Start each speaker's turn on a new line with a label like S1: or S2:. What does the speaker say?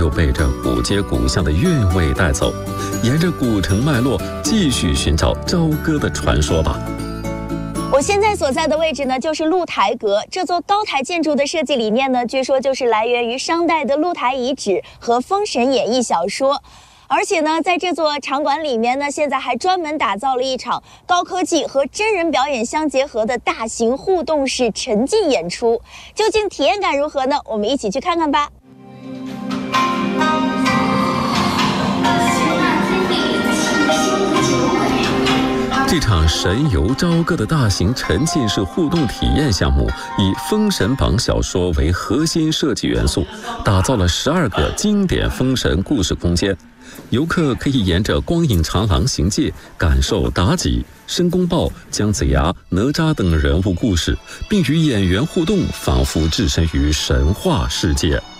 S1: 被这古街古巷的韵味带走，沿着古城脉络继续寻找朝歌的传说吧。
S2: 我现在所在的位置呢，就是露台阁。这座高台建筑的设计理念呢，据说就是来源于商代的露台遗址和《封神演义》小说。而且呢，在这座场馆里面呢，现在还专门打造了一场高科技和真人表演相结合的大型互动式沉浸演出。究竟体验感如何呢？我们一起去看看吧。
S1: 这场神游朝歌的大型沉浸式互动体验项目，以《封神榜》小说为核心设计元素，打造了12个经典封神故事空间。游客可以沿着光影长廊行介，感受妲己、申公豹、姜子牙、哪吒等人物故事，并与演员互动，仿佛置身于神话世界。